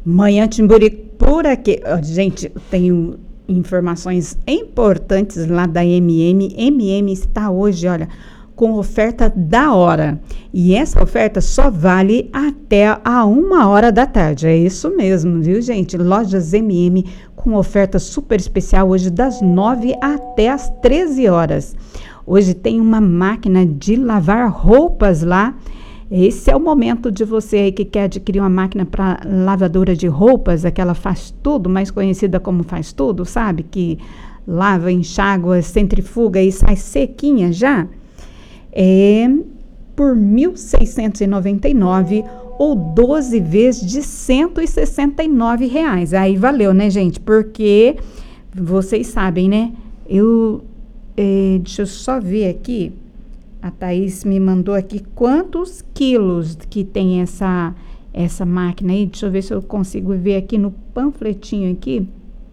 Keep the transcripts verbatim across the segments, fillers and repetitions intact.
Manhã Timburi por aqui. Ó, gente, eu tenho informações importantes lá da M M. M M está hoje, olha, com oferta da hora. E essa oferta só vale até a uma hora da tarde. É isso mesmo, viu, gente? Lojas M M com oferta super especial hoje das nove até as treze horas. Hoje tem uma máquina de lavar roupas lá. Esse é o momento de você aí que quer adquirir uma máquina para lavadora de roupas, aquela faz tudo, mais conhecida como faz tudo, sabe? Que lava, enxágua, centrifuga e sai sequinha já. É por mil seiscentos e noventa e nove reais ou doze vezes de cento e sessenta e nove reais. Aí valeu, né, gente? Porque vocês sabem, né? Eu, é, deixa eu só ver aqui. A Thaís me mandou aqui quantos quilos que tem essa, essa máquina aí. Deixa eu ver se eu consigo ver aqui no panfletinho aqui.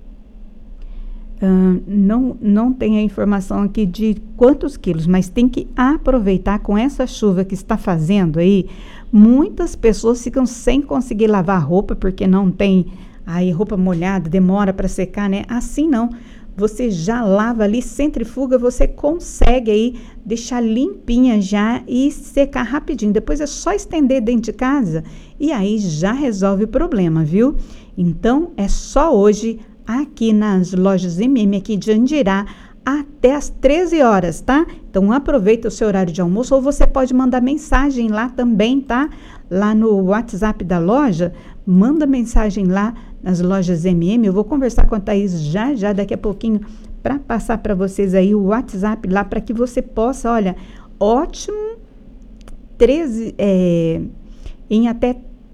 Uh, não, não tem a informação aqui de quantos quilos, mas tem que aproveitar com essa chuva que está fazendo aí. Muitas pessoas ficam sem conseguir lavar roupa porque não tem aí roupa molhada, demora para secar, né? Assim não. Você já lava ali, centrifuga, você consegue aí deixar limpinha já e secar rapidinho. Depois é só estender dentro de casa e aí já resolve o problema, viu? Então, é só hoje aqui nas lojas M M aqui de Andirá até as treze horas, tá? Então, aproveita o seu horário de almoço ou você pode mandar mensagem lá também, tá? Lá no WhatsApp da loja, manda mensagem lá nas lojas M M. Eu vou conversar com a Thaís já, já daqui a pouquinho para passar para vocês aí o WhatsApp lá para que você possa, olha, ótimo, treze, é, em até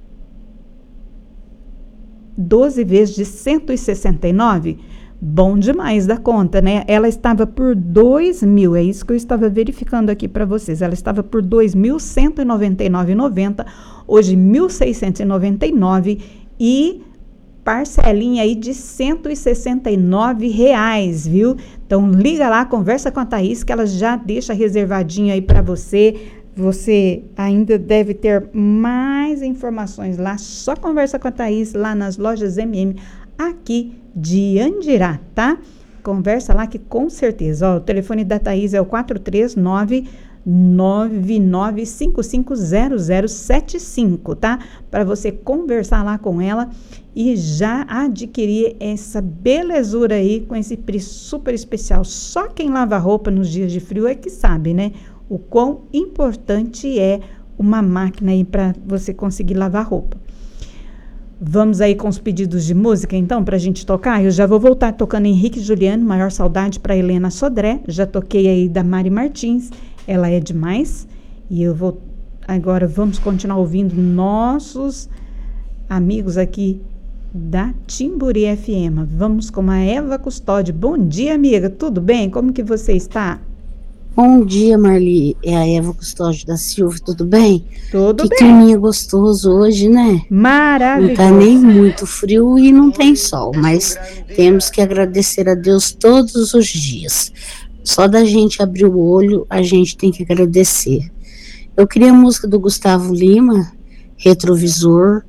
doze vezes de cento e sessenta e nove, bom demais da conta, né? Ela estava por dois mil, é isso que eu estava verificando aqui para vocês. Ela estava por dois mil cento e noventa e nove reais e noventa centavos, hoje mil seiscentos e noventa e nove e parcelinha aí de cento e sessenta e nove reais, viu? Então liga lá, conversa com a Thaís que ela já deixa reservadinho aí para você. Você ainda deve ter mais informações lá, só conversa com a Thaís lá nas lojas M M aqui de Andirá, tá? Conversa lá que com certeza, ó, o telefone da Thaís é o quatro três nove, nove nove cinco cinco zero zero sete cinco, tá? Para você conversar lá com ela e já adquirir essa belezura aí com esse preço super especial. Só quem lava roupa nos dias de frio é que sabe, né? O quão importante é uma máquina aí para você conseguir lavar roupa. Vamos aí com os pedidos de música, então, para a gente tocar? Eu já vou voltar tocando Henrique e Juliano, Maior Saudade para Helena Sodré. Já toquei aí da Mari Martins, Ela é Demais. E eu vou, agora vamos continuar ouvindo nossos amigos aqui da Timburi F M. Vamos com a Eva Custódio. Bom dia, amiga, tudo bem? Como que você está? Bom dia, Marli. É a Eva Custódio da Silva, tudo bem? Tudo que bem. Que climinha gostoso hoje, né? Maravilhoso. Não tá nem muito frio e não tem sol, mas temos que agradecer a Deus todos os dias. Só da gente abrir o olho, a gente tem que agradecer. Eu queria a música do Gustavo Lima, Retrovisor,